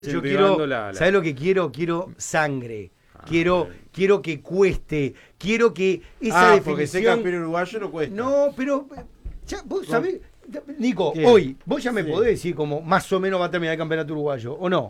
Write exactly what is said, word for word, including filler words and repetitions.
Yo quiero, la, la... ¿sabés lo que quiero? Quiero sangre. Ah, quiero, bien. quiero que cueste. Quiero que esa ah, definición. porque ser campeón uruguayo no cuesta. No, pero. Ya, vos sabés. Nico, ¿Qué? hoy, vos ya me Sí. podés decir como más o menos va a terminar el campeonato uruguayo, ¿o no?